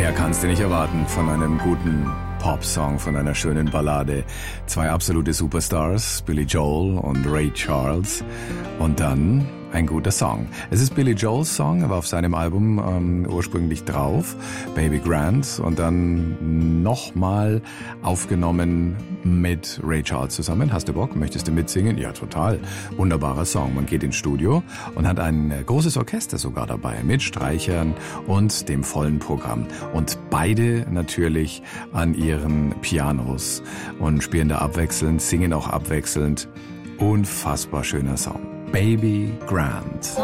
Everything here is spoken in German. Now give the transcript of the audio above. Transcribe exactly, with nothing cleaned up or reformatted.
Mehr kannst du nicht erwarten von einem guten Pop-Song, von einer schönen Ballade. Zwei absolute Superstars, Billy Joel und Ray Charles. Und dann ein guter Song. Es ist Billy Joels Song, er war auf seinem Album ähm, ursprünglich drauf, Baby Grand, und dann nochmal aufgenommen mit Ray Charles zusammen. Hast du Bock? Möchtest du mitsingen? Ja, total. Wunderbarer Song. Man geht ins Studio und hat ein großes Orchester sogar dabei, mit Streichern und dem vollen Programm. Und beide natürlich an ihren Pianos und spielen da abwechselnd, singen auch abwechselnd. Unfassbar schöner Song. Baby Grand.